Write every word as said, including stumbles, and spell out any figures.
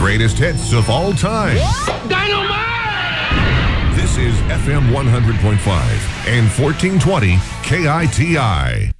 greatest hits of all time. Dynamite! This is F M one hundred point five and fourteen twenty K I T I.